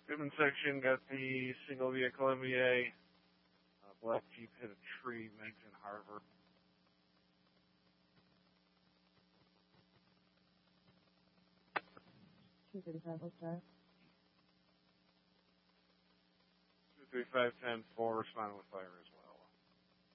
Goodman section got the single vehicle MVA. Black Jeep hit a tree, Mengton Harbor. Okay. 23510-4 responding with fire as well.